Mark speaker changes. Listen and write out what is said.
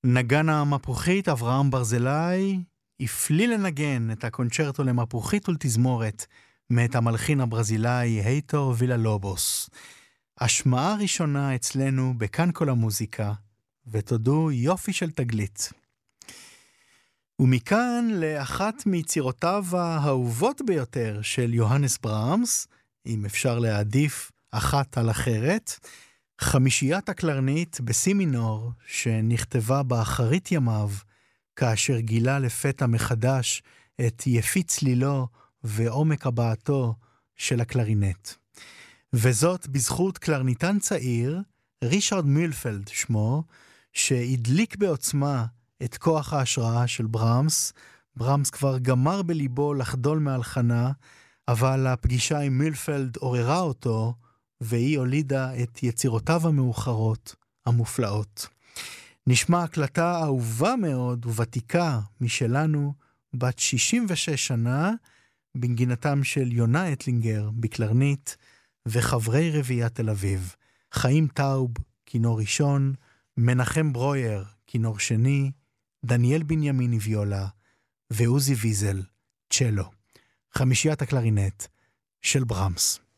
Speaker 1: נגן המפוחית אברהם ברזילי הפליא לנגן את הקונצ'רטו למפוחית ולתזמורת מאת המלחין הברזילאי הייטור וילה לובוס. השמעה ראשונה אצלנו בכאן כל המוזיקה, ותודו יופי של תגלית. ומכאן לאחת מיצירותיו האהובות ביותר של יוהנס ברהמס, אם אפשר להעדיף אחת על אחרת, חמישיית הקלרנית בסי מינור, שנכתבה באחרית ימיו, כאשר גילה לפתע מחדש את יפי צלילו ועומק הבעתו של הקלרינט. וזאת בזכות קלרניטן צעיר, רישרד מילפלד שמו, שהדליק בעוצמה את כוח ההשראה של ברהמס. ברהמס כבר גמר בליבו לחדול מהלחנה, אבל הפגישה עם מילפלד עוררה אותו, והיא הולידה את יצירותיו המאוחרות המופלאות. נשמע הקלטה אהובה מאוד וותיקה משלנו, בת 66 שנה, בנגינתם של יונה אטלינגר בקלרנית, וחברי רביעיית תל אביב, חיים טאוב, כינור ראשון, מנחם ברויר, כינור שני, דניאל בנימיני ויולה, ועוזי ויזל, צ'לו. חמישיית הקלרינט של ברהמס.